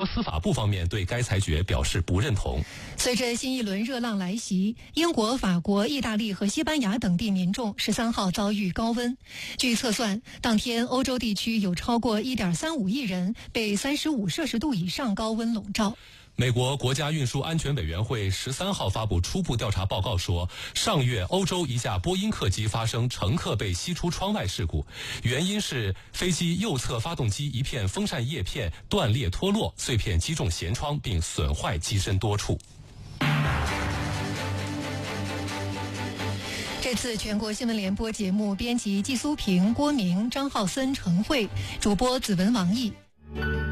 司法部方面对该裁决表示不认同。 随着新一轮热浪来袭，英国、法国、意大利和西班牙等地民众13号遭遇高温。据测算，当天欧洲地区有超过 1.35 亿人被35摄氏度以上高温笼罩。 美国国家运输安全委员会13号发布初步调查报告说，上月欧洲一架波音客机发生乘客被吸出窗外事故，原因是飞机右侧发动机一片风扇叶片断裂脱落，碎片击中舷窗并损坏机身多处。 这次全国新闻联播节目编辑季苏平、郭明、张浩森、陈慧，主播子文、王毅。